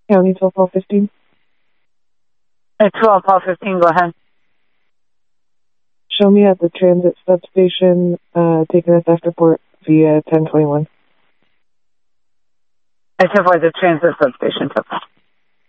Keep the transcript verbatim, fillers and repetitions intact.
County twelve twelve fifteen. At twelve twelve fifteen, go ahead. Show me at the transit substation, uh, taking a theft report via ten twenty-one. I said for the transit substation.